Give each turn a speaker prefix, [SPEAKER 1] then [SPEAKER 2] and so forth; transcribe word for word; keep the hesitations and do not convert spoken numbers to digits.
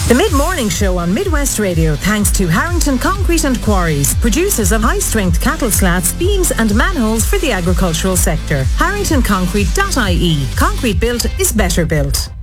[SPEAKER 1] The Mid-Morning Show on Midwest Radio thanks to Harrington Concrete and Quarries, producers of high-strength cattle slats, beams and manholes for the agricultural sector. harrington concrete dot I E. Concrete built is better built.